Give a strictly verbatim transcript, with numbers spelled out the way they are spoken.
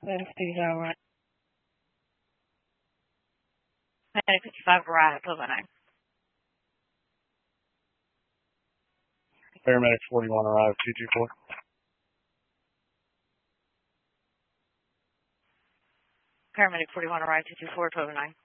He's all right. Medic fifty-five arrived, twelve oh nine. Paramedic forty-one arrived, two two four. Paramedic forty-one arrived, two two four, twelve oh nine.